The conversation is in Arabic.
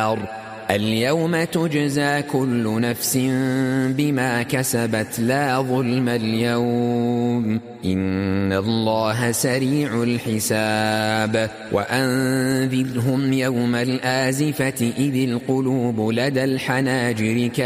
النار اليوم تجزى كل نفس بما كسبت لا ظلم اليوم إن الله سريع الحساب وأنذرهم يوم الآزفة إذ القلوب لدى الحناجر